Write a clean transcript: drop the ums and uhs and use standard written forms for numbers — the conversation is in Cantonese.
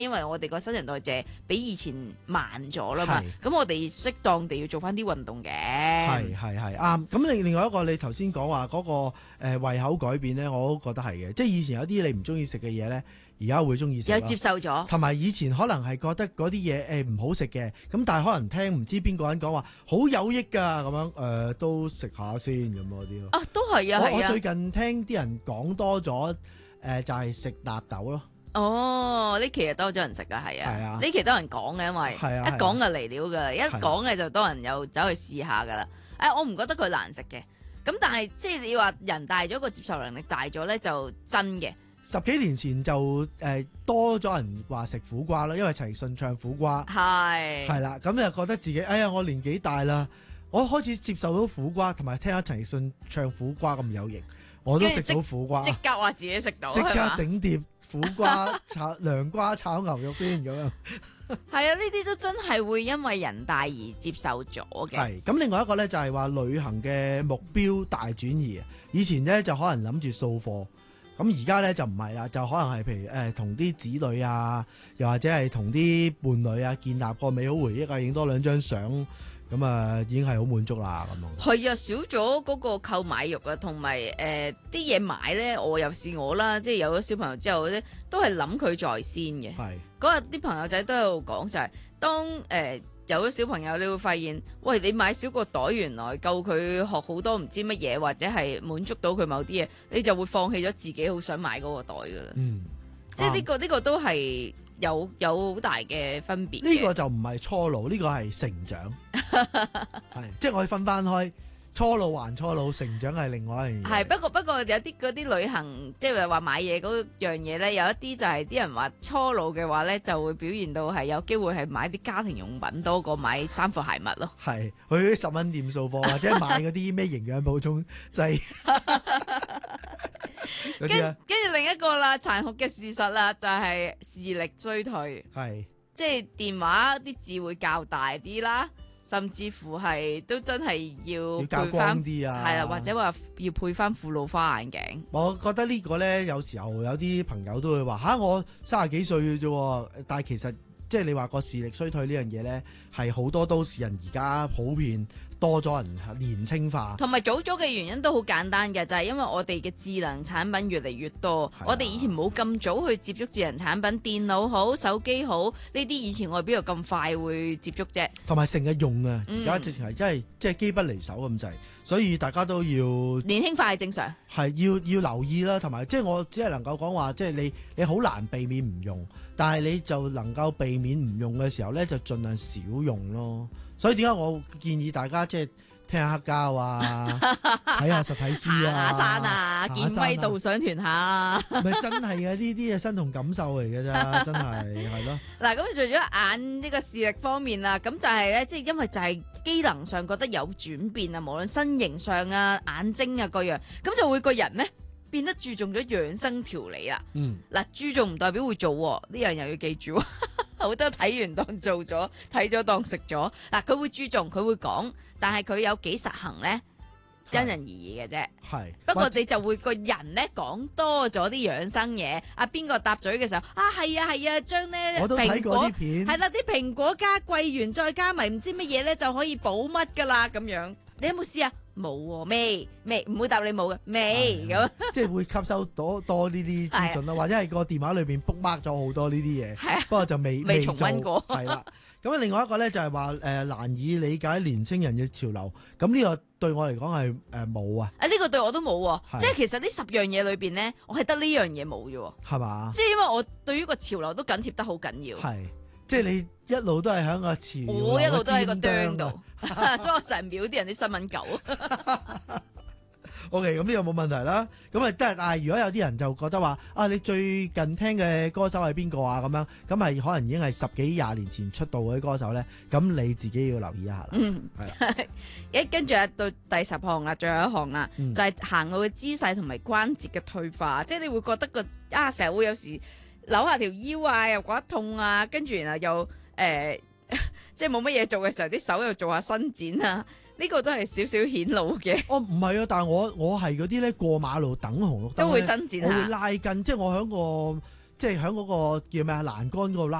因為我哋個新陳代謝比以前慢咗啦嘛，咁我哋適當地要做翻啲運動嘅。 係啱。咁另外一個你頭先講話嗰個胃口改變咧，我都覺得係嘅。即係以前有啲你唔中意食嘅嘢咧，而家會中意食。 有接受咗。同埋以前可能係覺得嗰啲嘢唔好食嘅，咁但係可能聽唔知邊個人講話好有益㗎咁樣，都食下先咁嗰啲咯。 啊，都係啊， 我最近聽啲人講多咗，就係食納豆咯。 哦，呢期又多咗人食啊，係啊，呢期多人講嘅，因為一講就嚟料噶啦，一講咧就多人又走去試下噶啦。我唔覺得佢難食嘅，咁但係即係你話人大咗個接受能力大咗咧就真嘅。 10幾年前就多咗人話食苦瓜啦，因為陳奕迅唱苦瓜係啦，咁就覺得自己我年紀大啦，我開始接受到苦瓜，同埋聽下陳奕迅唱苦瓜咁有型，我都食到苦瓜， 即刻話自己食到， 即刻整碟苦瓜炒涼瓜炒牛肉先咁樣。 係啊，呢啲都真係會因為人大而接受咗嘅。 係咁，另外一個咧就係話旅行嘅目標大轉移。以前咧就可能諗住掃貨，咁而家咧就唔係啦，就可能係譬如同啲子女啊，又或者係同啲伴侶啊建立個美好回憶啊，影多2張相。咁啊，已經係好滿足啦，咁樣。係啊，少咗嗰個購買慾啊，同埋啲嘢買咧，我又是我啦，即係有咗小朋友之後咧，都係諗佢在先嘅。係嗰日啲朋友仔都喺度講就係，當有咗小朋友，你會發現，喂，你買少個袋，原來夠佢學好多唔知乜嘢，或者係滿足到佢某啲嘢，你就會放棄咗自己好想買嗰個袋噶啦。即係呢個都係有好大嘅分別。呢個就唔係初老，呢個係成長。係，即係我哋分翻開，初老還初老，成長係另外一樣嘢。 係，不過有啲嗰啲旅行，即係話買嘢嗰樣嘢咧，有一啲就係啲人話初老嘅話咧，就會表現到係有機會係買啲家庭用品多過買衫褲鞋襪咯。 係，去啲10蚊店掃貨，或者買嗰啲咩營養補充劑。 跟住另一個啦，殘酷嘅事實啦，就係視力衰退。 係， 即係電話啲字會較大啲啦。甚至乎係都真係要較光啲啊， 係啦，或者話要配翻副老花眼鏡。 我覺得呢個呢，有時候有啲朋友都會話我30幾歲嘅啫，但係其實即係你話個視力衰退呢樣嘢呢，係好多都市人而家普遍多咗人年輕化， 同埋早咗嘅原因都好簡單嘅，就係因為我哋嘅智能產品越嚟越多，我哋以前冇咁早去接觸智能產品，電腦好、手機好呢啲，以前我哋邊度咁快會接觸啫？ 同埋成日用啊，而家直情係真係即係機不離手咁滯，所以大家都要年輕化係正常， 係要留意啦。同埋即係我只係能夠講話，即係你好難避免唔用，但係你就能夠避免唔用嘅時候呢，就盡量少用咯。所以點解我建議大家即係聽下黑膠啊，睇下實體書啊， 行下山啊，見威導賞團下， 咪真係嘅，呢啲係身同感受嚟嘅咋，真係係咯。 嗱，咁除咗眼呢個視力方面啦，咁就係咧，即係因為就係機能上覺得有轉變啊，無論身形上啊、眼睛啊各樣，咁就會個人咧變得注重咗養生調理啦。嗱，注重唔代表會做，呢樣又要記住。好多睇完當做咗，睇咗當食咗。嗱，佢會注重，佢會講，但係佢有幾實行呢？因人而異嘅啫。 係。 不過你就會個人呢講多咗啲養生嘢。啊，邊個搭嘴嘅時候啊，係啊，將呢我都睇過啲片。 係啦，啲蘋果加桂圓，再加埋唔知乜嘢呢，就可以補乜噶啦咁樣。你有冇試啊？冇喎，未唔會答你冇嘅，未咁。 即係會吸收多呢啲資訊啦，或者係個電話裏邊 bookmark 咗好多呢啲嘢，不過就未重溫過。 係啦，咁另外一個咧就係話難以理解年青人嘅潮流，咁呢個對我嚟講係冇啊。 呢個對我都冇，即係其實呢10樣嘢裏邊咧，我係得呢樣嘢冇啫。係嘛？即係因為我對於個潮流都緊貼得好緊要。係。即係你一路都係喺個潮流，我一路都喺個釘度，所以我成日秒啲人啲新聞狗。 OK，咁呢個冇問題啦。咁啊，但係如果有啲人就覺得話啊，你最近聽嘅歌手係邊個啊？咁樣咁係可能已經係10幾20年前出道嗰啲歌手咧。咁你自己要留意一下啦。係啦。 跟住到第10項啦，最後一項啦，就係行路嘅姿勢同埋關節嘅退化，即係你會覺得成日會有時扭下條腰啊，又覺得痛啊，跟住然後又即係冇乜嘢做嘅時候，啲手又做下伸展啊，呢個都係少少顯老嘅。唔係啊，但係我係嗰啲咧過馬路等紅綠燈都會伸展下，我會拉筋，即係我喺個即係喺嗰個叫咩啊欄杆嗰度拉。